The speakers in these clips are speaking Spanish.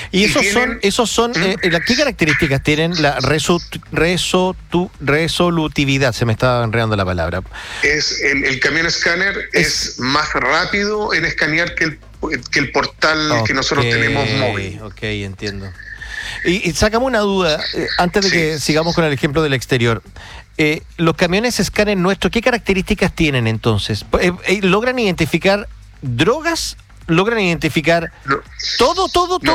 Y esos son ¿qué características tienen? La resolutividad, se me estaba enredando la palabra. Es el camión escáner es más rápido en escanear que el portal que nosotros tenemos móvil. Ok, entiendo. Y sacamos una duda, antes de que sigamos con el ejemplo del exterior. Los camiones escáner nuestros, ¿qué características tienen entonces? ¿Logran identificar drogas? ¿Logran identificar todo?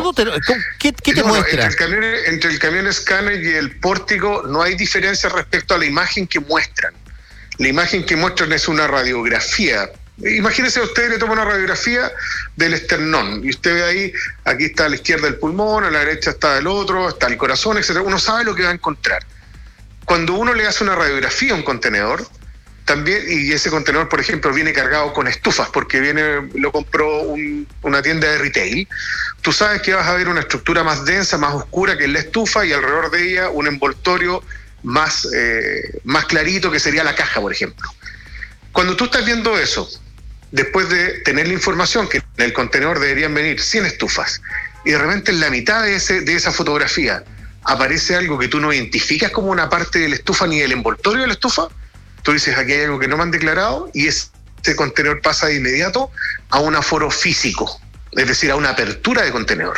¿Qué te muestra? Entre el camión escáner y el pórtico no hay diferencia respecto a la imagen que muestran. La imagen que muestran es una radiografía. Imagínese, usted le toma una radiografía del esternón y usted ve ahí, aquí está a la izquierda el pulmón, a la derecha está el otro, está el corazón, etcétera. Uno sabe lo que va a encontrar. Cuando uno le hace una radiografía a un contenedor, también, y ese contenedor, por ejemplo, viene cargado con estufas, porque lo compró una tienda de retail, tú sabes que vas a ver una estructura más densa, más oscura que es la estufa, y alrededor de ella un envoltorio más clarito, que sería la caja, por ejemplo. Cuando tú estás viendo eso, después de tener la información que en el contenedor deberían venir 100 estufas, y de repente en la mitad de esa fotografía aparece algo que tú no identificas como una parte de la estufa ni del envoltorio de la estufa, tú dices, aquí hay algo que no me han declarado, y ese contenedor pasa de inmediato a un aforo físico, es decir, a una apertura de contenedor.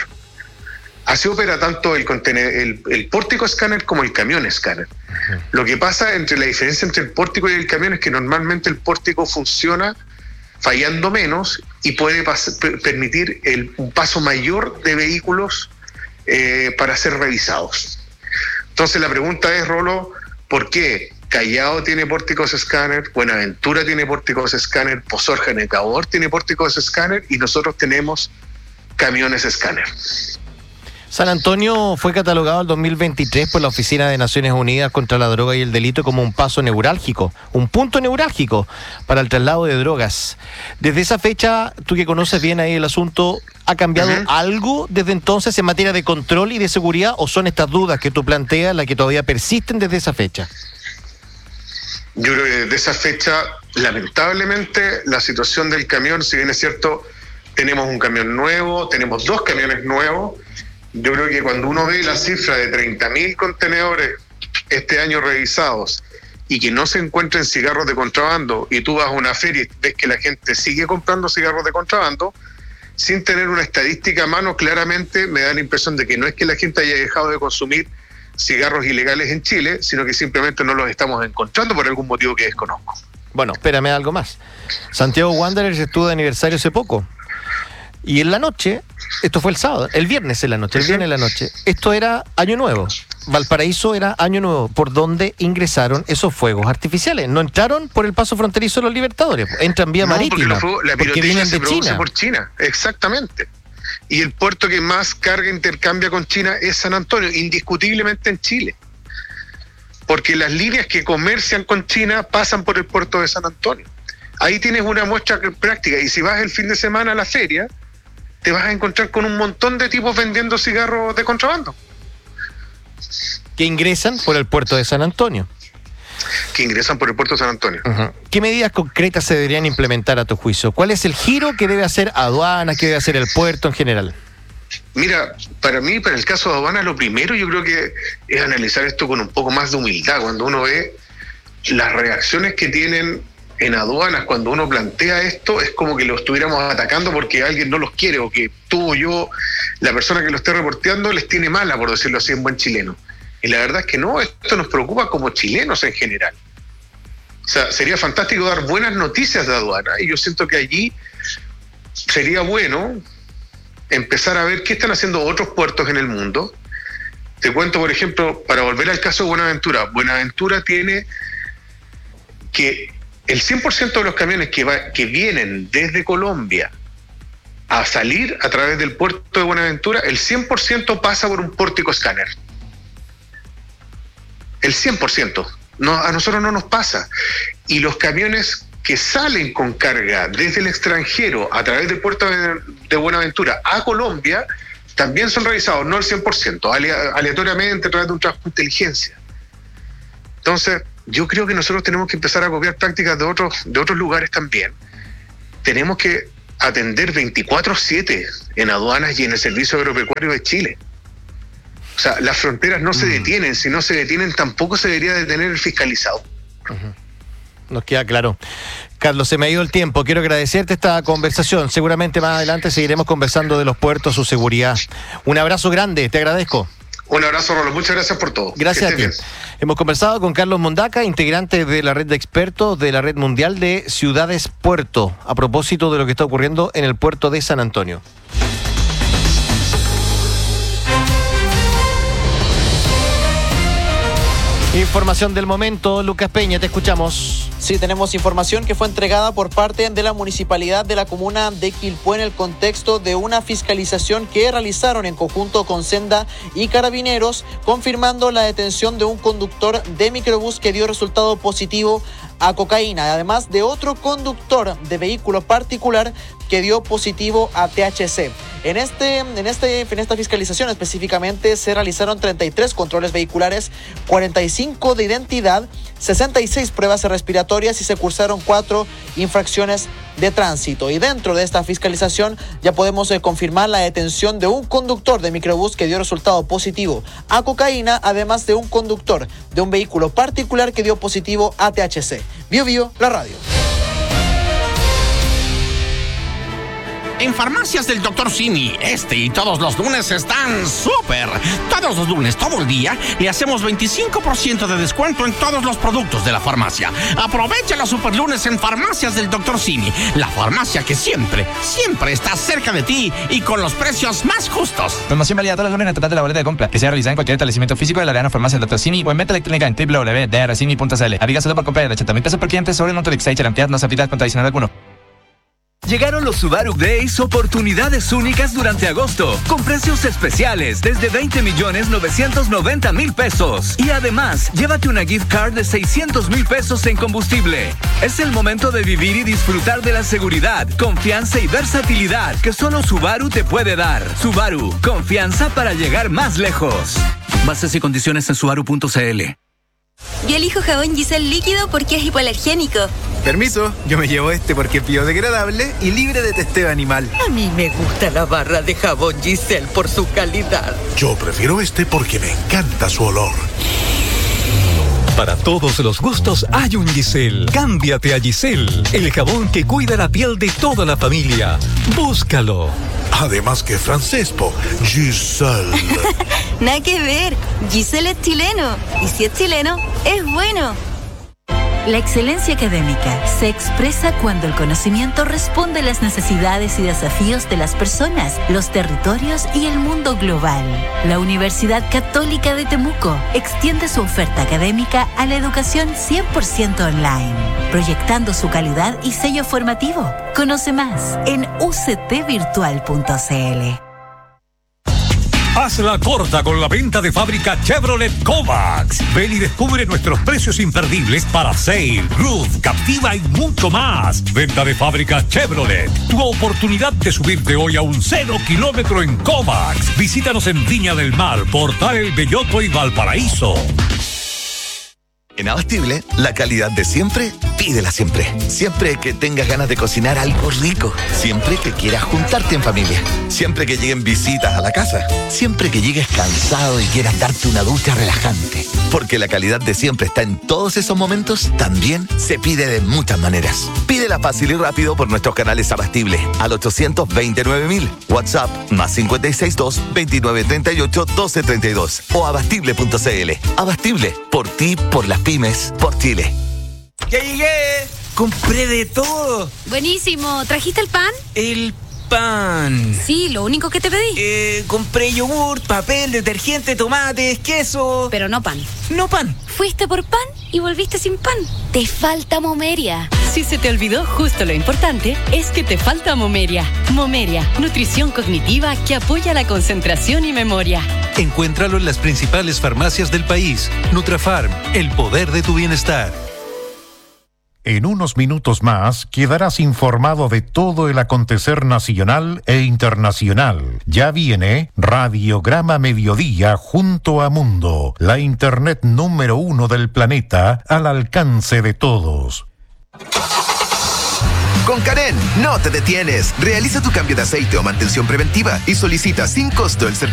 Así opera tanto el pórtico escáner como el camión escáner. Uh-huh. Lo que pasa la diferencia entre el pórtico y el camión es que normalmente el pórtico funciona fallando menos y puede permitir un paso mayor de vehículos para ser revisados. Entonces la pregunta es, Rolo, ¿por qué Callao tiene pórticos escáner, Buenaventura tiene pórticos escáner, Pozorja en Ecuador tiene pórticos escáner y nosotros tenemos camiones escáner? San Antonio fue catalogado en 2023 por la Oficina de Naciones Unidas contra la Droga y el Delito como un paso neurálgico, un punto neurálgico para el traslado de drogas. Desde esa fecha, tú que conoces bien ahí el asunto, ¿ha cambiado algo desde entonces en materia de control y de seguridad, o son estas dudas que tú planteas las que todavía persisten desde esa fecha? Yo creo que desde esa fecha, lamentablemente, la situación del camión, si bien es cierto, tenemos un camión nuevo, tenemos 2 camiones nuevos. Yo creo que cuando uno ve la cifra de 30.000 contenedores este año revisados y que no se encuentren cigarros de contrabando, y tú vas a una feria y ves que la gente sigue comprando cigarros de contrabando, sin tener una estadística a mano, claramente me da la impresión de que no es que la gente haya dejado de consumir cigarros ilegales en Chile, sino que simplemente no los estamos encontrando por algún motivo que desconozco. Bueno, espérame algo más. Santiago Wanderers estuvo de aniversario hace poco. Y en la noche, esto fue el viernes en la noche, esto era Año Nuevo. Valparaíso era Año Nuevo, por donde ingresaron esos fuegos artificiales. No entraron por el paso fronterizo de los Libertadores, entran vía marítima, porque vienen de China. Por China, exactamente. Y el puerto que más carga intercambia con China es San Antonio, indiscutiblemente en Chile. Porque las líneas que comercian con China pasan por el puerto de San Antonio. Ahí tienes una muestra práctica, y si vas el fin de semana a la feria, te vas a encontrar con un montón de tipos vendiendo cigarros de contrabando. Que ingresan por el puerto de San Antonio. Uh-huh. ¿Qué medidas concretas se deberían implementar a tu juicio? ¿Cuál es el giro que debe hacer aduanas, que debe hacer el puerto en general? Mira, para el caso de aduanas, lo primero yo creo que es analizar esto con un poco más de humildad. Cuando uno ve las reacciones que tienen en aduanas, cuando uno plantea esto, es como que lo estuviéramos atacando porque alguien no los quiere, o que tú o yo, la persona que lo esté reporteando, les tiene mala, por decirlo así en buen chileno. Y la verdad es que no, esto nos preocupa como chilenos en general. O sea, sería fantástico dar buenas noticias de aduana, y yo siento que allí sería bueno empezar a ver qué están haciendo otros puertos en el mundo. Te cuento, por ejemplo, para volver al caso de Buenaventura. Buenaventura tiene que el 100% de los camiones que vienen desde Colombia a salir a través del puerto de Buenaventura, el 100% pasa por un pórtico escáner. El 100%. No, a nosotros no nos pasa. Y los camiones que salen con carga desde el extranjero a través del puerto de Buenaventura a Colombia también son revisados, no el 100%, aleatoriamente a través de un trabajo de inteligencia. Entonces, yo creo que nosotros tenemos que empezar a copiar prácticas de otros lugares también. Tenemos que atender 24/7 en aduanas y en el Servicio Agropecuario de Chile. O sea, las fronteras no se detienen. Si no se detienen, tampoco se debería detener el fiscalizador. Nos queda claro. Carlos, se me ha ido el tiempo. Quiero agradecerte esta conversación. Seguramente más adelante seguiremos conversando de los puertos, su seguridad. Un abrazo grande, te agradezco. Un abrazo, Rolo. Muchas gracias por todo. Gracias a ti. Hemos conversado con Carlos Mondaca, integrante de la red de expertos de la Red Mundial de Ciudades Puerto, a propósito de lo que está ocurriendo en el puerto de San Antonio. Información del momento, Lucas Peña, te escuchamos. Sí, tenemos información que fue entregada por parte de la municipalidad de la comuna de Quilpué en el contexto de una fiscalización que realizaron en conjunto con Senda y Carabineros, confirmando la detención de un conductor de microbús que dio resultado positivo a cocaína, además de otro conductor de vehículo particular que dio positivo a THC. En esta fiscalización específicamente se realizaron 33 controles vehiculares, 45 de identidad, 66 pruebas respiratorias y se cursaron 4 infracciones de tránsito. Y dentro de esta fiscalización ya podemos confirmar la detención de un conductor de microbús que dio resultado positivo a cocaína, además de un conductor de un vehículo particular que dio positivo a THC. Bio, la radio. En Farmacias del Dr. Simi, y todos los lunes están súper. Todos los lunes, todo el día, le hacemos 25% de descuento en todos los productos de la farmacia. Aprovecha los super lunes en Farmacias del Dr. Simi, la farmacia que siempre está cerca de ti y con los precios más justos. Promoción válida todos los lunes en total de la boleta de compra, que sea realizada en cualquier establecimiento físico de la Arena Farmacia del Dr. Simi o en venta electrónica en www.drcimi.cl. Aplica solo por compra de 80.000 pesos por cliente sobre un monto de Exchange Cantidad no se aplica con adicional alguno. Llegaron los Subaru Days, oportunidades únicas durante agosto, con precios especiales desde 20.990.000 pesos. Y además, llévate una gift card de 600.000 pesos en combustible. Es el momento de vivir y disfrutar de la seguridad, confianza y versatilidad que solo Subaru te puede dar. Subaru, confianza para llegar más lejos. Bases y condiciones en subaru.cl. Yo elijo jabón Giselle líquido porque es hipoalergénico. Permiso, yo me llevo este porque es biodegradable y libre de testeo animal. A mí me gusta la barra de jabón Giselle por su calidad. Yo prefiero este porque me encanta su olor. Para todos los gustos hay un Giselle. Cámbiate a Giselle, el jabón que cuida la piel de toda la familia. Búscalo. Además que francés, po. Giselle. Nada que ver. Giselle es chileno. Y si es chileno, es bueno. La excelencia académica se expresa cuando el conocimiento responde a las necesidades y desafíos de las personas, los territorios y el mundo global. La Universidad Católica de Temuco extiende su oferta académica a la educación 100% online, proyectando su calidad y sello formativo. Conoce más en uctvirtual.cl. Hazla corta con la venta de fábrica Chevrolet Kovacs. Ven y descubre nuestros precios imperdibles para Sail, Roof, Captiva y mucho más. Venta de fábrica Chevrolet. Tu oportunidad de subirte hoy a un 0 kilómetro en Kovacs. Visítanos en Viña del Mar, Portal El Belloto y Valparaíso. En Abastible, la calidad de siempre, pídela siempre. Siempre que tengas ganas de cocinar algo rico. Siempre que quieras juntarte en familia. Siempre que lleguen visitas a la casa. Siempre que llegues cansado y quieras darte una ducha relajante. Porque la calidad de siempre está en todos esos momentos, también se pide de muchas maneras. Pídela fácil y rápido por nuestros canales Abastible al 829.000. WhatsApp +562 2938 1232 o abastible.cl. Abastible, por ti, por las pymes, por Chile. ¡Ya llegué! ¡Compré de todo! Buenísimo. ¿Trajiste el pan? El pan. Sí, lo único que te pedí. Compré yogur, papel, detergente, tomates, queso. Pero no pan. No pan. Fuiste por pan y volviste sin pan. Te falta Momeria. Si se te olvidó justo lo importante, es que te falta Momeria. Momeria, nutrición cognitiva que apoya la concentración y memoria. Encuéntralo en las principales farmacias del país. Nutrafarm, el poder de tu bienestar. En unos minutos más quedarás informado de todo el acontecer nacional e internacional. Ya viene Radiograma Mediodía junto a Mundo, la internet número 1 del planeta al alcance de todos. Con Karen, no te detienes. Realiza tu cambio de aceite o mantención preventiva y solicita sin costo el servicio